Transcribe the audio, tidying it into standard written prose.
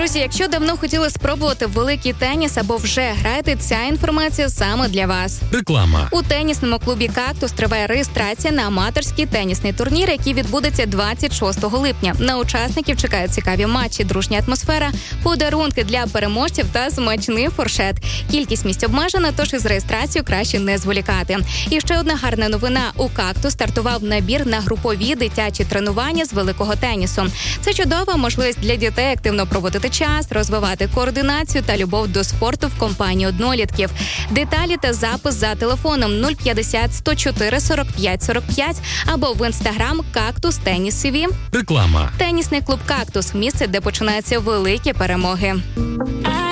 Друзі, якщо давно хотіли спробувати великий теніс або вже граєте, ця інформація саме для вас. Реклама. У тенісному клубі «Кактус» триває реєстрація на аматорський тенісний турнір, який відбудеться 26 липня. На учасників чекають цікаві матчі, дружня атмосфера, подарунки для переможців та смачний фуршет. Кількість місць обмежена, тож із реєстрацією краще не зволікати. І ще одна гарна новина. У «Кактус» стартував набір на групові дитячі тренування з великого тенісу. Це чудова можливість для дітей активно проводити час, розвивати координацію та любов до спорту в компанії однолітків. Деталі та запис за телефоном 050 104 45 45 або в інстаграм «Кактус Теніс СВ». Реклама. Тенісний клуб «Кактус» – місце, де починаються великі перемоги.